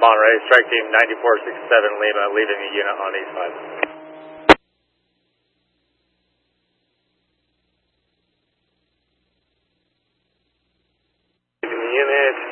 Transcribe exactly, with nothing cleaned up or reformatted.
Monterey, strike team ninety-four sixty-seven Lima, leaving the unit on East five. Leaving the unit,